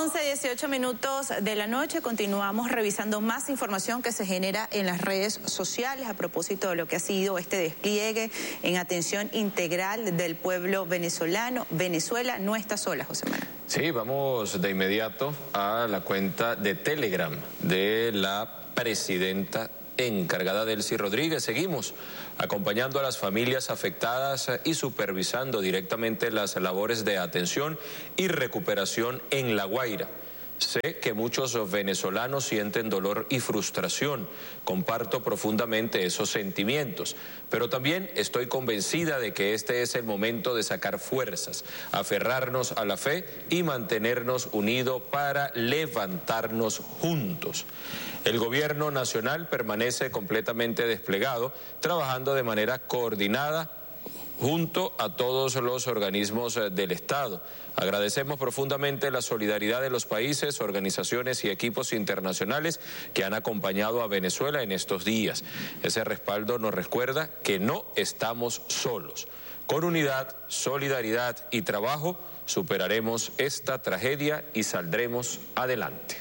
11:18 de la noche, continuamos revisando más información que se genera en las redes sociales a propósito de lo que ha sido este despliegue en atención integral del pueblo venezolano. Venezuela no está sola, José Manuel. Sí, vamos de inmediato a la cuenta de Telegram de la presidenta encargada Delcy Rodríguez. Seguimos acompañando a las familias afectadas y supervisando directamente las labores de atención y recuperación en La Guaira. Sé que muchos venezolanos sienten dolor y frustración. Comparto profundamente esos sentimientos, pero también estoy convencida de que este es el momento de sacar fuerzas, aferrarnos a la fe y mantenernos unidos para levantarnos juntos. El gobierno nacional permanece completamente desplegado, trabajando de manera coordinada junto a todos los organismos del Estado. Agradecemos profundamente la solidaridad de los países, organizaciones y equipos internacionales que han acompañado a Venezuela en estos días. Ese respaldo nos recuerda que no estamos solos. Con unidad, solidaridad y trabajo superaremos esta tragedia y saldremos adelante.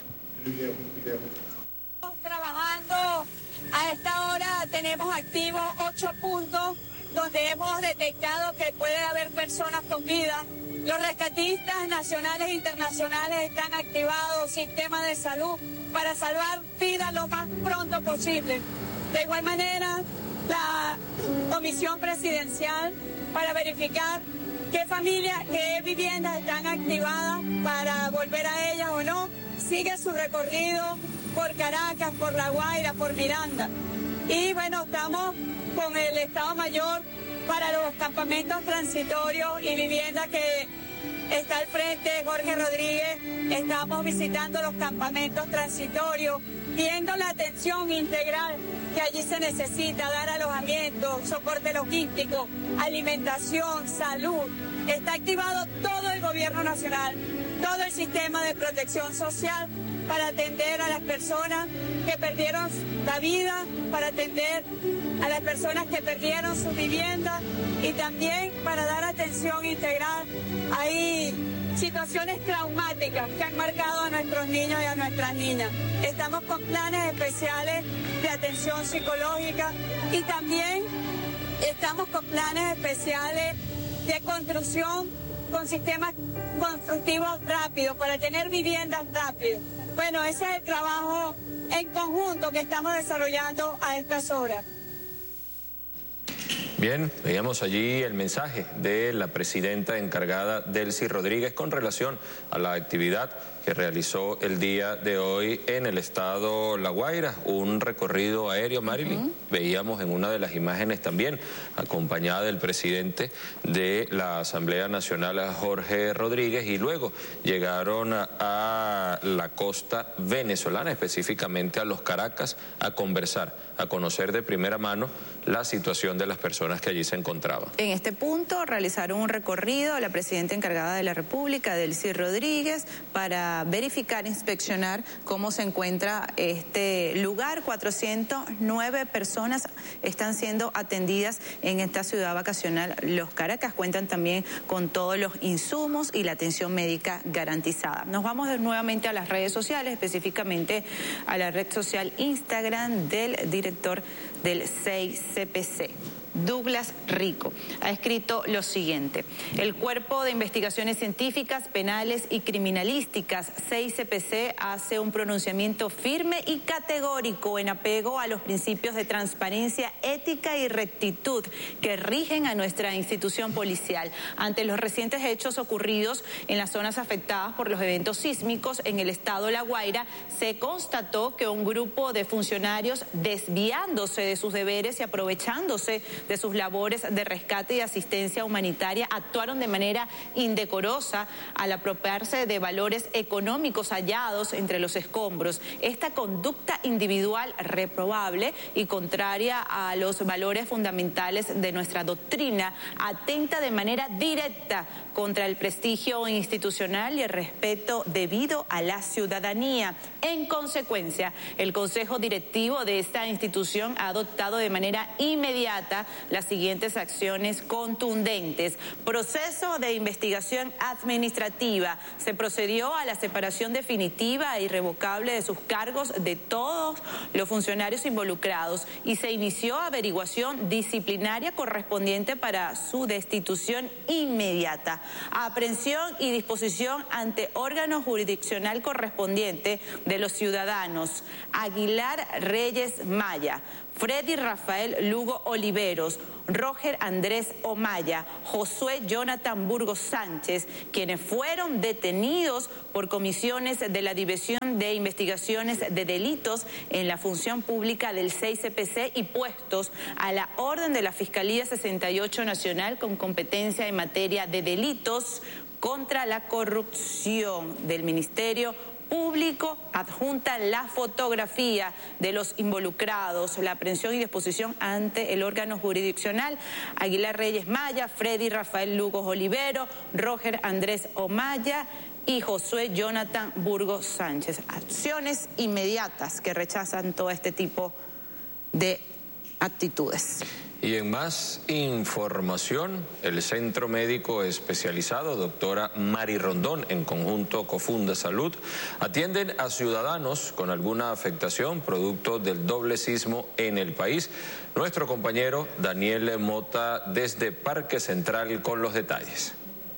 Trabajando a esta hora tenemos activos 8 puntos donde hemos detectado que puede haber personas con vida. Los rescatistas nacionales e internacionales están activados, sistemas de salud, para salvar vidas lo más pronto posible. De igual manera, la Comisión Presidencial para verificar qué familias, qué viviendas están activadas para volver a ellas o no, sigue su recorrido por Caracas, por La Guaira, por Miranda. Y bueno, estamos con el Estado Mayor para los campamentos transitorios y viviendas que está al frente Jorge Rodríguez. Estamos visitando los campamentos transitorios, viendo la atención integral que allí se necesita, dar alojamiento, soporte logístico, alimentación, salud. Está activado todo el gobierno nacional, todo el sistema de protección social para atender a las personas que perdieron la vida, para atender a las personas que perdieron su vivienda y también para dar atención integral. Hay situaciones traumáticas que han marcado a nuestros niños y a nuestras niñas. Estamos con planes especiales de atención psicológica y también estamos con planes especiales de construcción con sistemas constructivos rápidos para tener viviendas rápidas. Bueno, ese es el trabajo en conjunto que estamos desarrollando a estas horas. Bien, veíamos allí el mensaje de la presidenta encargada Delcy Rodríguez con relación a la actividad que realizó el día de hoy en el estado La Guaira, un recorrido aéreo, Marilyn. Veíamos en una de las imágenes también, acompañada del presidente de la Asamblea Nacional, Jorge Rodríguez, y luego llegaron a la costa venezolana, específicamente a los Caracas, a conversar, a conocer de primera mano la situación de las personas que allí se encontraban. En este punto realizaron un recorrido a la presidenta encargada de la República, Delcy Rodríguez, para verificar, inspeccionar cómo se encuentra este lugar. 409 personas están siendo atendidas en esta ciudad vacacional Los Caracas. Cuentan también con todos los insumos y la atención médica garantizada. Nos vamos nuevamente a las redes sociales, específicamente a la red social Instagram del director del 6CPC. Douglas Rico ha escrito lo siguiente: el Cuerpo de Investigaciones Científicas, Penales y Criminalísticas, 6CPC, hace un pronunciamiento firme y categórico en apego a los principios de transparencia, ética y rectitud que rigen a nuestra institución policial. Ante los recientes hechos ocurridos en las zonas afectadas por los eventos sísmicos en el estado La Guaira, se constató que un grupo de funcionarios, desviándose de sus deberes y aprovechándose de sus labores de rescate y asistencia humanitaria, actuaron de manera indecorosa al apropiarse de valores económicos hallados entre los escombros. Esta conducta individual reprobable y contraria a los valores fundamentales de nuestra doctrina atenta de manera directa contra el prestigio institucional y el respeto debido a la ciudadanía. En consecuencia, el Consejo Directivo de esta institución ha adoptado de manera inmediata las siguientes acciones contundentes. Proceso de investigación administrativa. Se procedió a la separación definitiva e irrevocable de sus cargos de todos los funcionarios involucrados y se inició averiguación disciplinaria correspondiente para su destitución inmediata. Aprehensión y disposición ante órgano jurisdiccional correspondiente de los ciudadanos Aguilar Reyes Maya, Freddy Rafael Lugo Oliveros, Roger Andrés Omaya, Josué Jonathan Burgos Sánchez, quienes fueron detenidos por comisiones de la División de Investigaciones de Delitos en la Función Pública del 6CPC y puestos a la orden de la Fiscalía 68 Nacional con competencia en materia de delitos contra la corrupción del Ministerio Público. Adjunta la fotografía de los involucrados, la aprehensión y disposición ante el órgano jurisdiccional Aguilar Reyes Maya, Freddy Rafael Lugos Olivero, Roger Andrés Omaya y Josué Jonathan Burgos Sánchez. Acciones inmediatas que rechazan todo este tipo de actitudes. Y en más información, el Centro Médico Especializado Doctora Mari Rondón, en conjunto Confunda Salud, atienden a ciudadanos con alguna afectación producto del doble sismo en el país. Nuestro compañero Daniel Mota desde Parque Central con los detalles.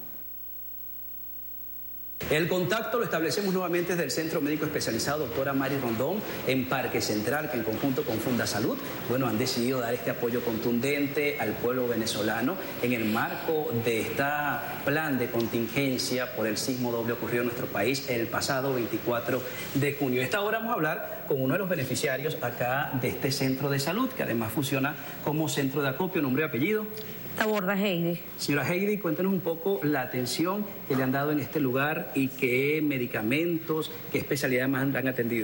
El contacto lo establecemos nuevamente desde el Centro Médico Especializado Doctora Mari Rondón en Parque Central, que en conjunto con Confunda Salud, han decidido dar este apoyo contundente al pueblo venezolano en el marco de este plan de contingencia por el sismo doble ocurrido en nuestro país el pasado 24 de junio. Esta hora vamos a hablar con uno de los beneficiarios acá de este centro de salud, que además funciona como centro de acopio. ¿Nombre y apellido? Taborda Heidi. Señora Heidi, cuéntenos un poco la atención que le han dado en este lugar y qué medicamentos, qué especialidades más han atendido.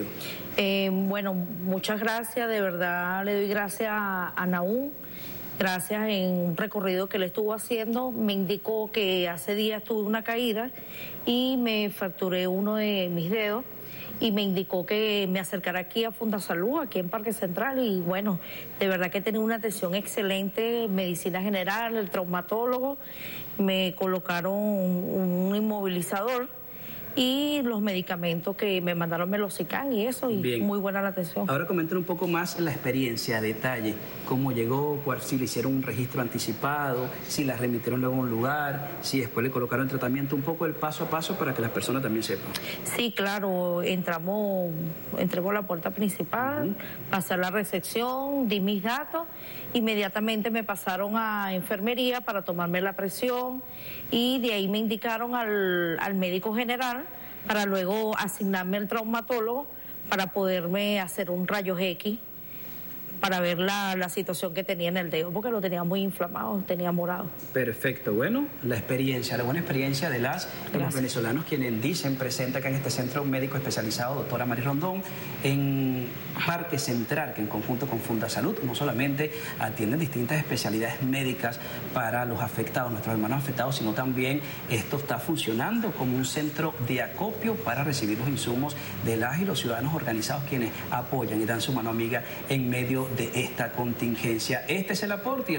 Muchas gracias, de verdad le doy gracias a Naúm. Gracias, en un recorrido que le estuvo haciendo, me indicó que hace días tuve una caída y me fracturé uno de mis dedos. Y me indicó que me acercara aquí a Fundasalud, aquí en Parque Central, y de verdad que he tenido una atención excelente, medicina general, el traumatólogo, me colocaron un inmovilizador y los medicamentos que me mandaron Melocican y eso, y bien. Muy buena la atención. Ahora comenten un poco más la experiencia, detalle, cómo llegó, si le hicieron un registro anticipado, si la remitieron luego a un lugar, si después le colocaron tratamiento, un poco el paso a paso para que las personas también sepan. Sí, claro, entramos a la puerta principal, pasé a la recepción, di mis datos, inmediatamente me pasaron a enfermería para tomarme la presión y de ahí me indicaron al médico general para luego asignarme el traumatólogo para poderme hacer un rayos X para ver la situación que tenía en el dedo, porque lo tenía muy inflamado, tenía morado. Perfecto, la buena experiencia de los venezolanos quienes dicen presente acá en este Centro Médico Especializado Doctora Mari Rondón en Parque Central, que en conjunto con Confunda Salud no solamente atienden distintas especialidades médicas para los afectados, nuestros hermanos afectados, sino también esto está funcionando como un centro de acopio para recibir los insumos de las y los ciudadanos organizados quienes apoyan y dan su mano amiga en medio de esta contingencia. Este es el aporte.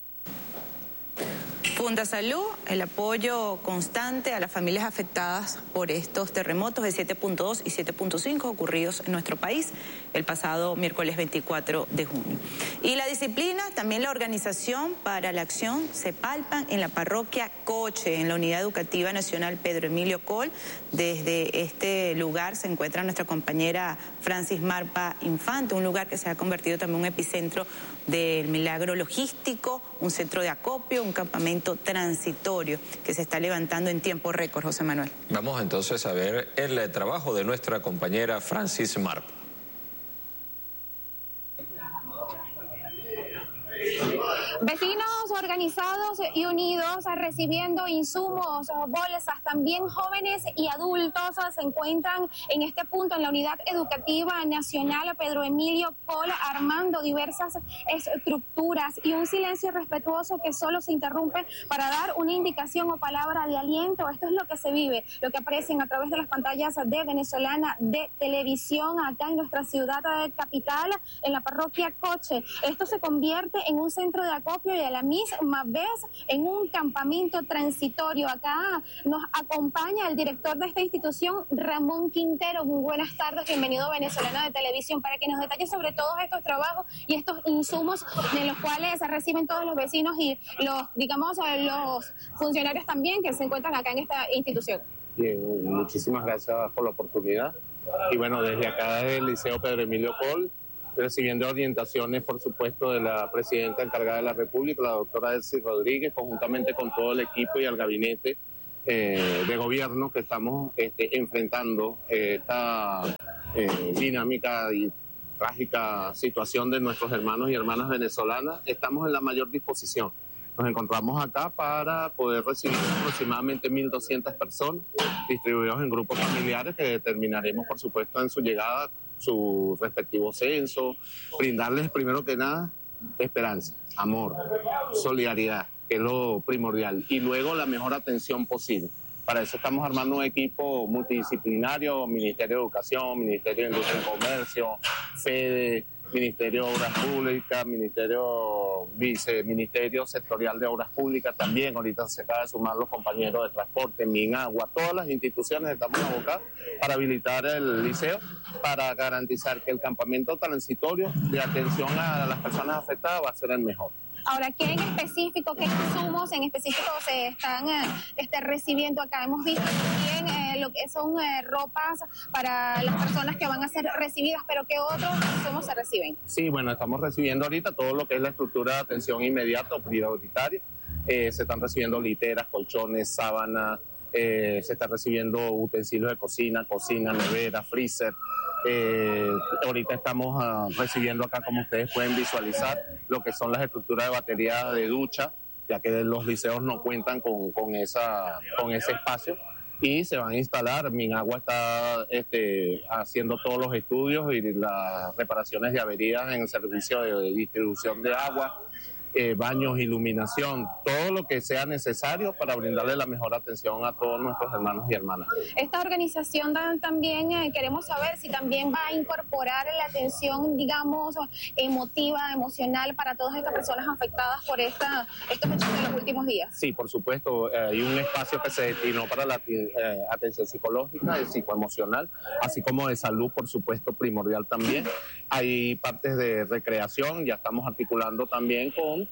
Fundasalud, el apoyo constante a las familias afectadas por estos terremotos de 7.2 y 7.5 ocurridos en nuestro país el pasado miércoles 24 de junio. Y la disciplina, también la organización para la acción se palpan en la parroquia Coche, en la Unidad Educativa Nacional Pedro Emilio Col. Desde este lugar se encuentra nuestra compañera Francis Marpa Infante, un lugar que se ha convertido también en un epicentro del milagro logístico, un centro de acopio, un campamento transitorio que se está levantando en tiempo récord, José Manuel. Vamos entonces a ver el trabajo de nuestra compañera Francis Marpa. Vecinos organizados y unidos, recibiendo insumos, bolsas, también jóvenes y adultos se encuentran en este punto en la Unidad Educativa Nacional Pedro Emilio Col, armando diversas estructuras y un silencio respetuoso que solo se interrumpe para dar una indicación o palabra de aliento. Esto es lo que se vive, lo que aprecian a través de las pantallas de Venezolana de Televisión acá en nuestra ciudad capital, en la parroquia Coche. Esto se convierte en un centro de acopio y a la misma vez en un campamento transitorio. Acá nos acompaña el director de esta institución, Ramón Quintero. Muy buenas tardes, bienvenido a Venezolana de Televisión, para que nos detalle sobre todos estos trabajos y estos insumos de los cuales se reciben todos los vecinos y los funcionarios también que se encuentran acá en esta institución. Bien, muchísimas gracias por la oportunidad. Y bueno, desde acá del Liceo Pedro Emilio Col, recibiendo orientaciones, por supuesto, de la presidenta encargada de la República, la doctora Delcy Rodríguez, conjuntamente con todo el equipo y el gabinete de gobierno que estamos enfrentando esta dinámica y trágica situación de nuestros hermanos y hermanas venezolanas. Estamos en la mayor disposición. Nos encontramos acá para poder recibir aproximadamente 1.200 personas distribuidos en grupos familiares que determinaremos, por supuesto, en su llegada, su respectivo censo, brindarles primero que nada esperanza, amor, solidaridad, que es lo primordial, y luego la mejor atención posible. Para eso estamos armando un equipo multidisciplinario, Ministerio de Educación, Ministerio de Industria y Comercio, FEDE, Ministerio de Obras Públicas, Viceministerio Sectorial de Obras Públicas también. Ahorita se acaba de sumar los compañeros de transporte, Minagua, todas las instituciones estamos abocadas para habilitar el liceo, para garantizar que el campamento transitorio de atención a las personas afectadas va a ser el mejor. Ahora, ¿qué en específico, qué insumos en específico se están recibiendo acá? Hemos visto también lo que son ropas para las personas que van a ser recibidas, pero ¿qué otros insumos se reciben? Sí, bueno, estamos recibiendo ahorita todo lo que es la estructura de atención inmediata o prioritaria. Se están recibiendo literas, colchones, sábanas, se están recibiendo utensilios de cocina, nevera, freezer. Ahorita estamos recibiendo acá, como ustedes pueden visualizar, lo que son las estructuras de baterías de ducha, ya que los liceos no cuentan con ese espacio, y se van a instalar. Minagua está haciendo todos los estudios y las reparaciones de averías en el servicio de distribución de agua, baños, iluminación, todo lo que sea necesario para brindarle la mejor atención a todos nuestros hermanos y hermanas. Esta organización también queremos saber si también va a incorporar la atención, digamos, emotiva, emocional para todas estas personas afectadas por estos hechos de los últimos días. Sí, por supuesto, hay un espacio que se destinó para la atención psicológica, psicoemocional, así como de salud, por supuesto, primordial también. Hay partes de recreación, ya estamos articulando también con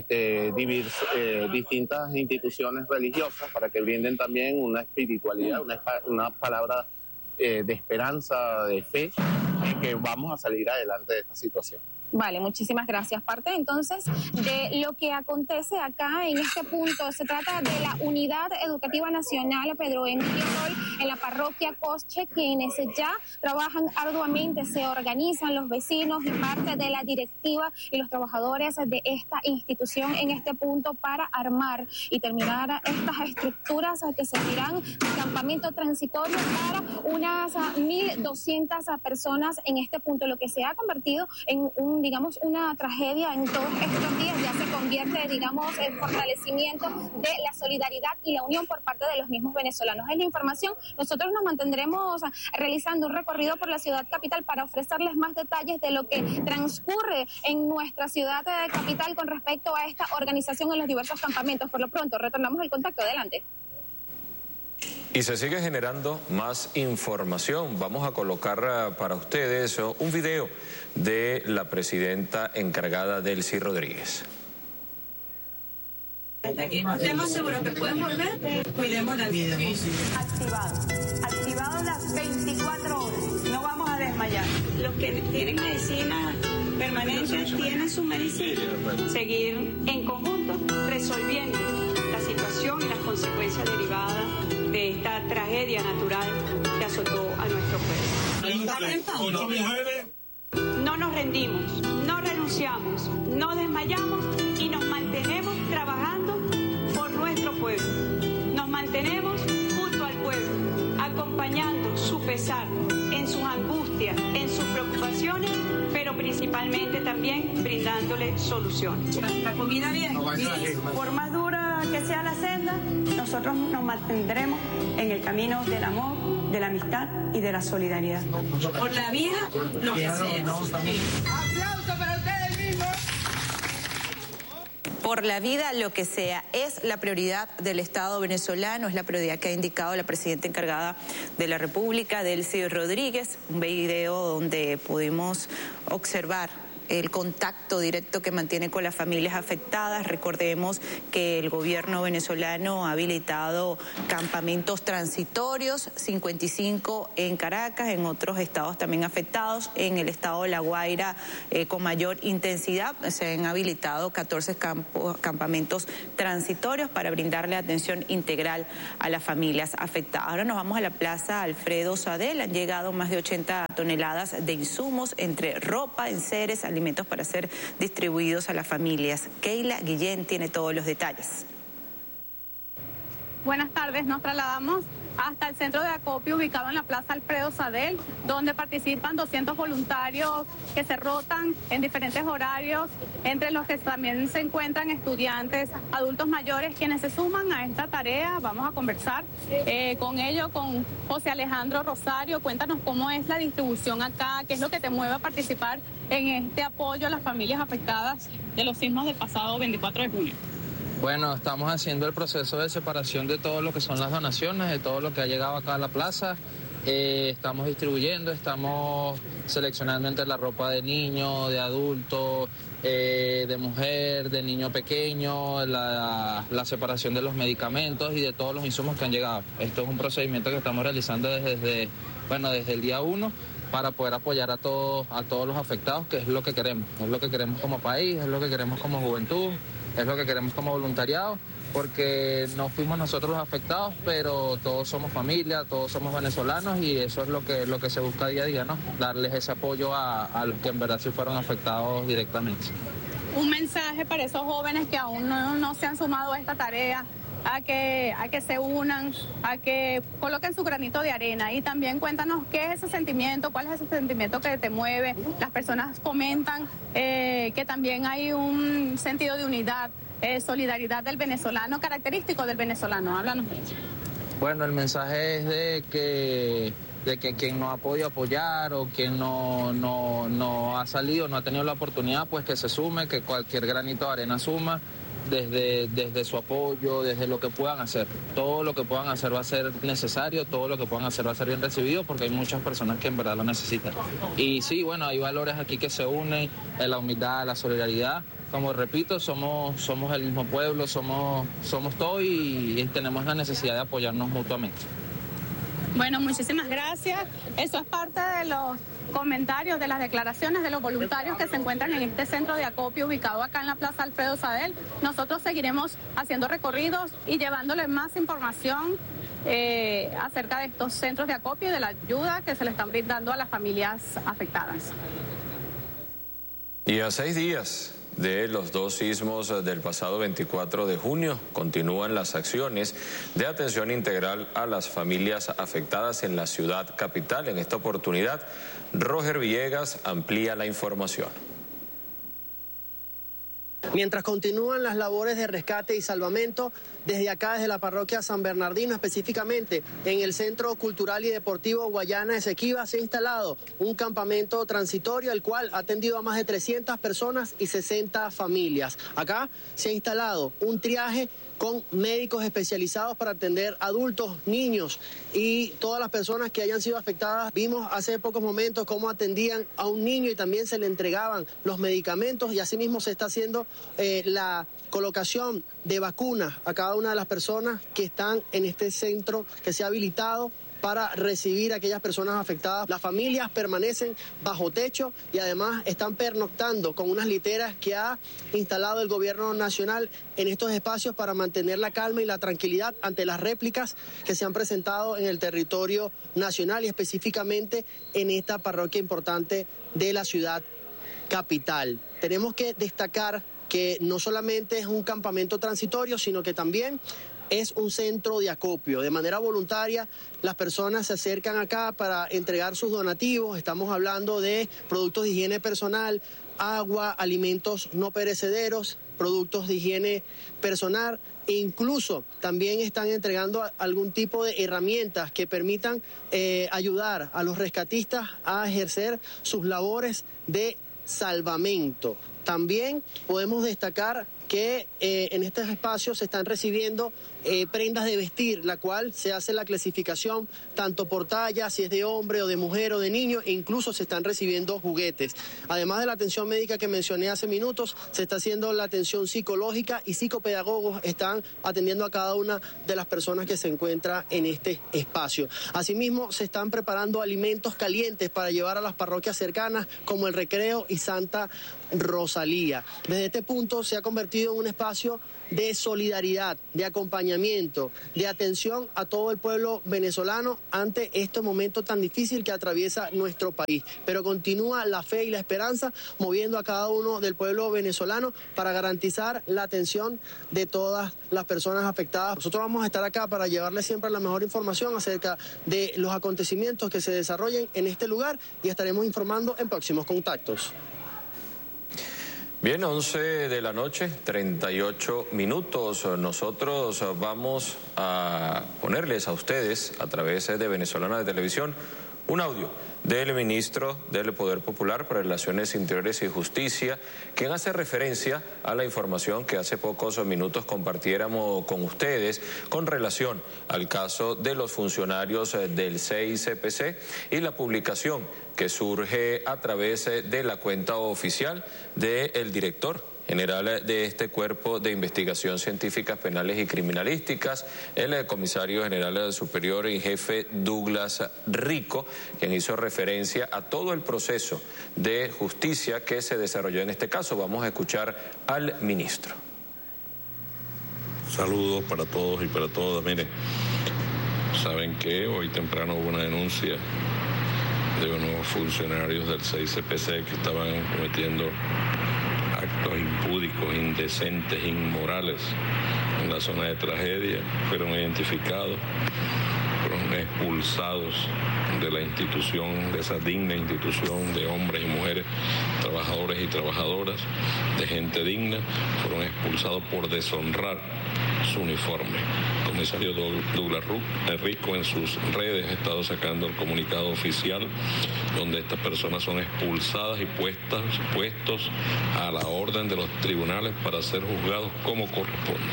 distintas instituciones religiosas para que brinden también una espiritualidad, una palabra de esperanza, de fe, en que vamos a salir adelante de esta situación. Vale, muchísimas gracias. Parte entonces de lo que acontece acá en este punto, se trata de la Unidad Educativa Nacional Pedro Emilio Col en la parroquia Coche, quienes ya trabajan arduamente, se organizan los vecinos y parte de la directiva y los trabajadores de esta institución en este punto para armar y terminar estas estructuras que servirán de campamento transitorio para unas 1.200 personas en este punto, lo que se ha convertido en una tragedia en todos estos días. Ya se convierte, en fortalecimiento de la solidaridad y la unión por parte de los mismos venezolanos. Es la información. Nosotros nos mantendremos realizando un recorrido por la ciudad capital para ofrecerles más detalles de lo que transcurre en nuestra ciudad capital con respecto a esta organización en los diversos campamentos. Por lo pronto, retornamos el contacto. Adelante. Y se sigue generando más información. Vamos a colocar para ustedes un video de la presidenta encargada, Delcy Rodríguez. Estemos seguros que pueden volver, cuidemos la vida. Activado las 24 horas, no vamos a desmayar. Los que tienen medicina permanente tienen su medicina. Seguir en conjunto resolviendo la situación y las consecuencias derivadas de esta tragedia natural que azotó a nuestro pueblo. No nos rendimos, no renunciamos, no desmayamos y nos mantenemos trabajando su pesar, en sus angustias, en sus preocupaciones, pero principalmente también brindándole soluciones. La comida bien, por más dura que sea la senda, nosotros nos mantendremos en el camino del amor, de la amistad y de la solidaridad. Por la vida, lo que sea. ¡Aplauso para ustedes mismos! Por la vida, lo que sea, es la prioridad del Estado venezolano, es la prioridad que ha indicado la presidenta encargada de la República, Delcy Rodríguez. Un video donde pudimos observar el contacto directo que mantiene con las familias afectadas. Recordemos que el gobierno venezolano ha habilitado campamentos transitorios, 55 en Caracas, en otros estados también afectados. En el estado de La Guaira, con mayor intensidad, se han habilitado 14 campamentos transitorios para brindarle atención integral a las familias afectadas. Ahora nos vamos a la Plaza Alfredo Sadel. Han llegado más de 80 toneladas de insumos, entre ropa, enseres, alimentos para ser distribuidos a las familias. Keila Guillén tiene todos los detalles. Buenas tardes, nos trasladamos hasta el centro de acopio ubicado en la Plaza Alfredo Sadel, donde participan 200 voluntarios que se rotan en diferentes horarios, entre los que también se encuentran estudiantes, adultos mayores, quienes se suman a esta tarea. Vamos a conversar con ellos, con José Alejandro Rosario. Cuéntanos cómo es la distribución acá, qué es lo que te mueve a participar en este apoyo a las familias afectadas de los sismos del pasado 24 de junio. Bueno, estamos haciendo el proceso de separación de todo lo que son las donaciones, de todo lo que ha llegado acá a la plaza. Estamos distribuyendo, estamos seleccionando entre la ropa de niño, de adulto, de mujer, de niño pequeño, la separación de los medicamentos y de todos los insumos que han llegado. Esto es un procedimiento que estamos realizando desde el día 1 para poder apoyar a todos los afectados, que es lo que queremos. Es lo que queremos como país, es lo que queremos como juventud, es lo que queremos como voluntariado, porque no fuimos nosotros los afectados, pero todos somos familia, todos somos venezolanos y eso es lo que se busca día a día, ¿no? Darles ese apoyo a los que en verdad sí fueron afectados directamente. Un mensaje para esos jóvenes que aún no se han sumado a esta tarea, a que se unan, a que coloquen su granito de arena. Y también cuéntanos qué es ese sentimiento, cuál es ese sentimiento que te mueve. Las personas comentan que también hay un sentido de unidad, solidaridad del venezolano, característico del venezolano. Háblanos de eso. Bueno, el mensaje es de que quien no ha podido apoyar o quien no ha salido, no ha tenido la oportunidad, pues que se sume, que cualquier granito de arena suma. Desde su apoyo, desde lo que puedan hacer. Todo lo que puedan hacer va a ser necesario, todo lo que puedan hacer va a ser bien recibido porque hay muchas personas que en verdad lo necesitan. Y sí, bueno, hay valores aquí que se unen, la humildad, la solidaridad. Como repito, somos el mismo pueblo, somos todo y tenemos la necesidad de apoyarnos mutuamente. Bueno, muchísimas gracias. Eso es parte de los comentarios, de las declaraciones de los voluntarios que se encuentran en este centro de acopio ubicado acá en la Plaza Alfredo Sadel. Nosotros seguiremos haciendo recorridos y llevándoles más información acerca de estos centros de acopio y de la ayuda que se le están brindando a las familias afectadas. Y a 6 días de los 2 sismos del pasado 24 de junio, continúan las acciones de atención integral a las familias afectadas en la ciudad capital. En esta oportunidad, Roger Villegas amplía la información. Mientras continúan las labores de rescate y salvamento, desde acá, desde la parroquia San Bernardino, específicamente en el Centro Cultural y Deportivo Guayana Esequiba, se ha instalado un campamento transitorio, el cual ha atendido a más de 300 personas y 60 familias. Acá se ha instalado un triaje con médicos especializados para atender adultos, niños y todas las personas que hayan sido afectadas. Vimos hace pocos momentos cómo atendían a un niño y también se le entregaban los medicamentos y asimismo se está haciendo la colocación de vacunas a cada una de las personas que están en este centro que se ha habilitado para recibir a aquellas personas afectadas. Las familias permanecen bajo techo y además están pernoctando con unas literas que ha instalado el gobierno nacional en estos espacios para mantener la calma y la tranquilidad ante las réplicas que se han presentado en el territorio nacional y específicamente en esta parroquia importante de la ciudad capital. Tenemos que destacar que no solamente es un campamento transitorio, sino que también es un centro de acopio. De manera voluntaria, las personas se acercan acá para entregar sus donativos. Estamos hablando de productos de higiene personal, agua, alimentos no perecederos, productos de higiene personal e incluso también están entregando algún tipo de herramientas que permitan ayudar a los rescatistas a ejercer sus labores de salvamento. También podemos destacar que en estos espacios se están recibiendo prendas de vestir, la cual se hace la clasificación tanto por talla, si es de hombre o de mujer o de niño, e incluso se están recibiendo juguetes. Además de la atención médica que mencioné hace minutos, se está haciendo la atención psicológica y psicopedagogos están atendiendo a cada una de las personas que se encuentra en este espacio. Asimismo, se están preparando alimentos calientes para llevar a las parroquias cercanas como El Recreo y Santa Rosalía. Desde este punto se ha convertido en un espacio de solidaridad, de acompañamiento, de atención a todo el pueblo venezolano ante este momento tan difícil que atraviesa nuestro país. Pero continúa la fe y la esperanza moviendo a cada uno del pueblo venezolano para garantizar la atención de todas las personas afectadas. Nosotros vamos a estar acá para llevarles siempre la mejor información acerca de los acontecimientos que se desarrollen en este lugar y estaremos informando en próximos contactos. Bien, 11 de la noche, 38 minutos. Nosotros vamos a ponerles a ustedes, a través de Venezolana de Televisión, un audio del ministro del Poder Popular para Relaciones Interiores y Justicia, quien hace referencia a la información que hace pocos minutos compartiéramos con ustedes con relación al caso de los funcionarios del CICPC y la publicación que surge a través de la cuenta oficial del director general de este Cuerpo de Investigación Científicas Penales y Criminalísticas, el comisario general superior y jefe Douglas Rico, quien hizo referencia a todo el proceso de justicia que se desarrolló en este caso. Vamos a escuchar al ministro. Saludos para todos y para todas. Miren, saben que hoy temprano hubo una denuncia de unos funcionarios del CICPC que estaban cometiendo actos impúdicos, indecentes, inmorales en la zona de tragedia. Fueron identificados, fueron expulsados de la institución, de esa digna institución de hombres y mujeres, trabajadores y trabajadoras, de gente digna, fueron expulsados por deshonrar su uniforme. El comisario Douglas Rico en sus redes ha estado sacando el comunicado oficial donde estas personas son expulsadas y puestos a la orden de los tribunales para ser juzgados como corresponde.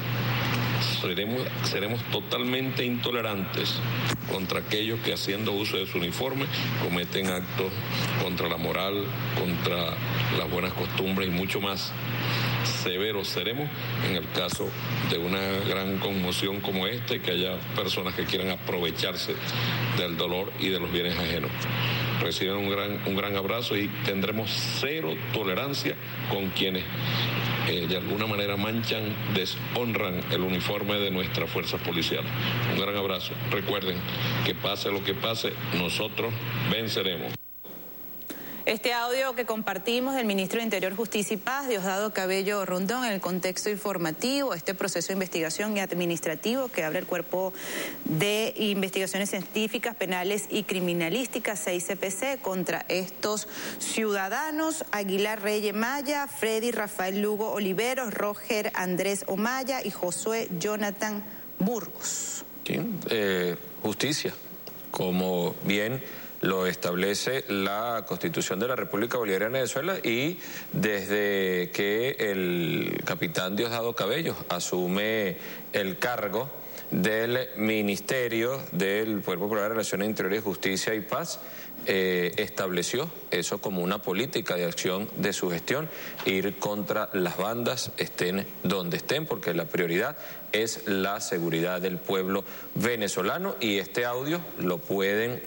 Seremos totalmente intolerantes contra aquellos que, haciendo uso de su uniforme, cometen actos contra la moral, contra las buenas costumbres y mucho más severos seremos en el caso de una gran conmoción como esta y que haya personas que quieran aprovecharse del dolor y de los bienes ajenos. Reciben un gran abrazo y tendremos cero tolerancia con quienes de alguna manera manchan, deshonran el uniforme de nuestras fuerzas policiales. Un gran abrazo. Recuerden que pase lo que pase, nosotros venceremos. Este audio que compartimos del ministro de Interior, Justicia y Paz, Diosdado Cabello Rondón, en el contexto informativo, este proceso de investigación y administrativo que abre el Cuerpo de Investigaciones Científicas, Penales y Criminalísticas, CICPC, contra estos ciudadanos: Aguilar Reyes Maya, Freddy Rafael Lugo Oliveros, Roger Andrés Omaya y Josué Jonathan Burgos. Justicia, como bien lo establece la Constitución de la República Bolivariana de Venezuela, y desde que el capitán Diosdado Cabello asume el cargo del Ministerio del Poder Popular de Relaciones Interiores, Justicia y Paz, estableció eso como una política de acción de su gestión: ir contra las bandas, estén donde estén, porque la prioridad es la seguridad del pueblo venezolano. Y este audio lo pueden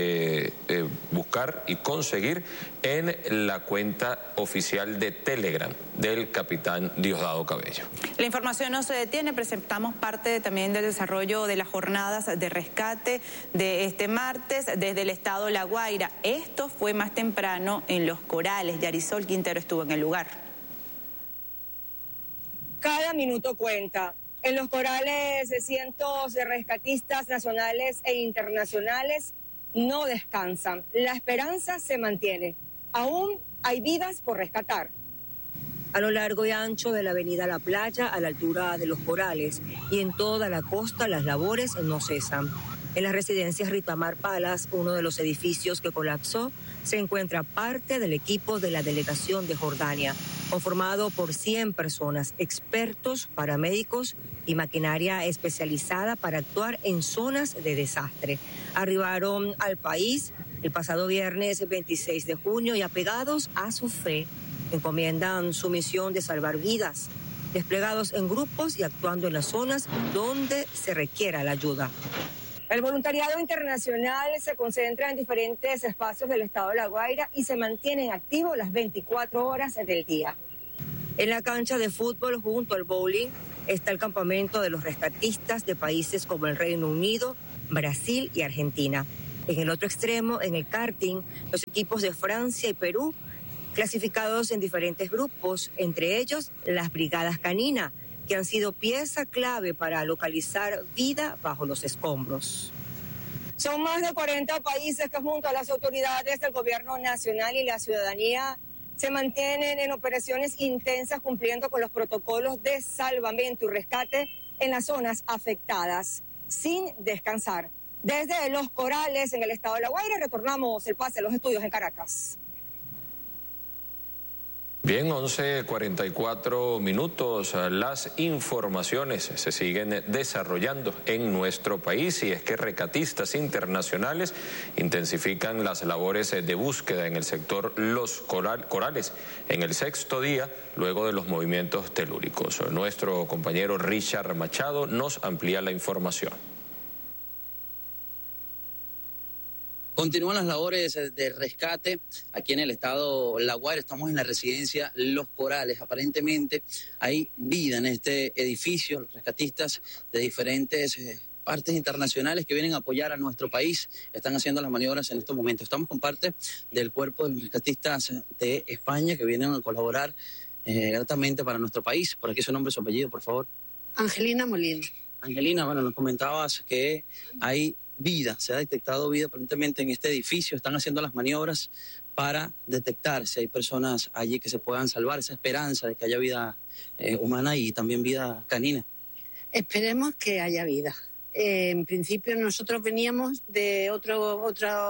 buscar y conseguir en la cuenta oficial de Telegram del capitán Diosdado Cabello. La información no se detiene, presentamos parte también del desarrollo de las jornadas de rescate de este martes desde el estado La Guaira. Esto fue más temprano en Los Corales. Yarisol Quintero estuvo en el lugar. Cada minuto cuenta. En los corales, cientos de rescatistas nacionales e internacionales no descansan. La esperanza se mantiene. Aún hay vidas por rescatar. A lo largo y ancho de la avenida La Playa, a la altura de los corales y en toda la costa, las labores no cesan. En las residencias Ritamar Palace, uno de los edificios que colapsó, se encuentra parte del equipo de la delegación de Jordania, conformado por 100 personas, expertos, paramédicos y maquinaria especializada para actuar en zonas de desastre. Arribaron al país el pasado viernes 26 de junio y, apegados a su fe, encomiendan su misión de salvar vidas, desplegados en grupos y actuando en las zonas donde se requiera la ayuda. El voluntariado internacional se concentra en diferentes espacios del estado de La Guaira y se mantienen activos las 24 horas del día. En la cancha de fútbol, junto al bowling, está el campamento de los rescatistas de países como el Reino Unido, Brasil y Argentina. En el otro extremo, en el karting, los equipos de Francia y Perú, clasificados en diferentes grupos, entre ellos las brigadas Canina, que han sido pieza clave para localizar vida bajo los escombros. Son más de 40 países que, junto a las autoridades del gobierno nacional y la ciudadanía, se mantienen en operaciones intensas cumpliendo con los protocolos de salvamento y rescate en las zonas afectadas, sin descansar. Desde Los Corales, en el estado de La Guaira, retornamos el pase a los estudios en Caracas. Bien, 11:44 minutos. Las informaciones se siguen desarrollando en nuestro país y es que rescatistas internacionales intensifican las labores de búsqueda en el sector Los Corales en el 6º día luego de los movimientos telúricos. Nuestro compañero Richard Machado nos amplía la información. Continúan las labores de rescate aquí en el estado La Guaira. Estamos en la residencia Los Corales. Aparentemente hay vida en este edificio. Los rescatistas de diferentes partes internacionales que vienen a apoyar a nuestro país están haciendo las maniobras en estos momentos. Estamos con parte del cuerpo de los rescatistas de España que vienen a colaborar gratamente para nuestro país. Por aquí su nombre y su apellido, por favor. Angelina Molina. Angelina, bueno, nos comentabas que hay vida, se ha detectado vida aparentemente en este edificio. Están haciendo las maniobras para detectar si hay personas allí que se puedan salvar, esa esperanza de que haya vida humana y también vida canina. Esperemos que haya vida. En principio nosotros veníamos de otro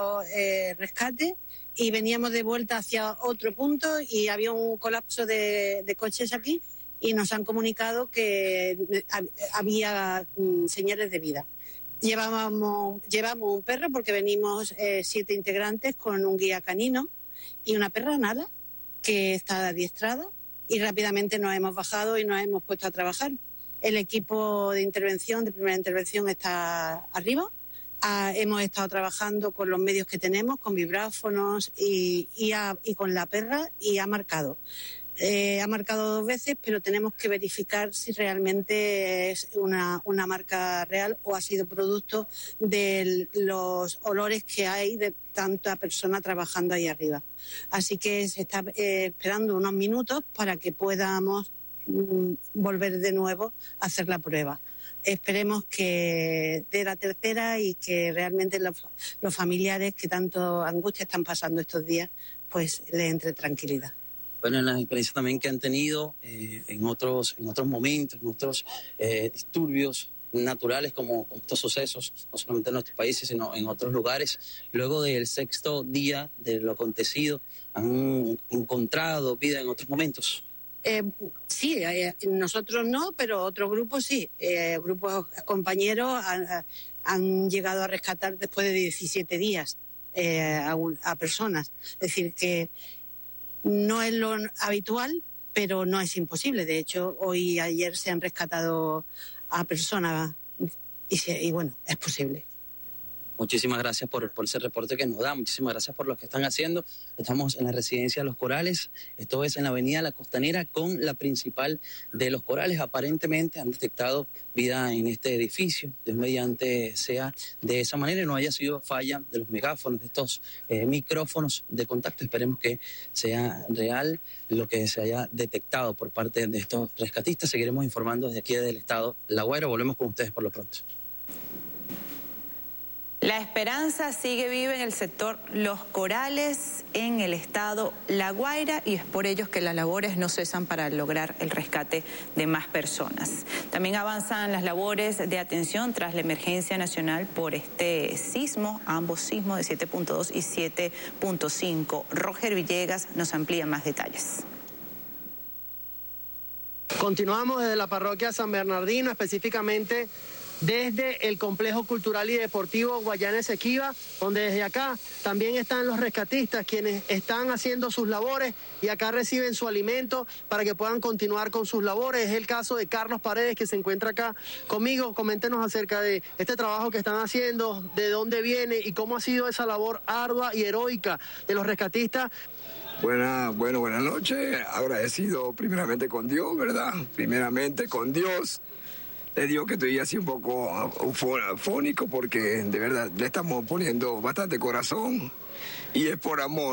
rescate y veníamos de vuelta hacia otro punto y había un colapso de coches aquí y nos han comunicado que había señales de vida. Llevamos un perro porque venimos 7 integrantes con un guía canino y una perra nada que está adiestrada y rápidamente nos hemos bajado y nos hemos puesto a trabajar. El equipo de intervención, de primera intervención, está arriba. Hemos estado trabajando con los medios que tenemos, con vibráfonos y con la perra y ha marcado. Ha marcado 2 veces, pero tenemos que verificar si realmente es una marca real o ha sido producto de los olores que hay de tanta persona trabajando ahí arriba. Así que se está esperando unos minutos para que podamos volver de nuevo a hacer la prueba. Esperemos que dé la tercera y que realmente los familiares que tanto angustia están pasando estos días, pues les entre tranquilidad. Bueno, en las experiencias también que han tenido en otros momentos, en otros disturbios naturales como estos sucesos, no solamente en nuestros países, sino en otros lugares. Luego del 6º día de lo acontecido, ¿han encontrado vida en otros momentos? Sí, nosotros no, pero otros grupos sí. Grupos compañeros han llegado a rescatar después de 17 días a personas. Es decir, que no es lo habitual, pero no es imposible. De hecho, hoy y ayer se han rescatado a personas y bueno, es posible. Muchísimas gracias por ese reporte que nos da, muchísimas gracias por lo que están haciendo. Estamos en la residencia de Los Corales, esto es en la avenida La Costanera con la principal de Los Corales. Aparentemente han detectado vida en este edificio, Dios mediante sea de esa manera y no haya sido falla de los megáfonos, de estos micrófonos de contacto. Esperemos que sea real lo que se haya detectado por parte de estos rescatistas. Seguiremos informando desde aquí del estado La Guaira. Volvemos con ustedes por lo pronto. La esperanza sigue viva en el sector Los Corales, en el estado La Guaira, y es por ello que las labores no cesan para lograr el rescate de más personas. También avanzan las labores de atención tras la emergencia nacional por este sismo, ambos sismos de 7.2 y 7.5. Roger Villegas nos amplía más detalles. Continuamos desde la parroquia San Bernardino, específicamente desde el Complejo Cultural y Deportivo Guayana Esequiba, donde desde acá también están los rescatistas quienes están haciendo sus labores y acá reciben su alimento para que puedan continuar con sus labores. Es el caso de Carlos Paredes, que se encuentra acá conmigo. Coméntenos acerca de este trabajo que están haciendo, de dónde viene y cómo ha sido esa labor ardua y heroica de los rescatistas. Buenas noches. Agradecido primeramente con Dios, ¿verdad? Primeramente con Dios. Le digo que estoy así un poco afónico porque de verdad le estamos poniendo bastante corazón y es por amor.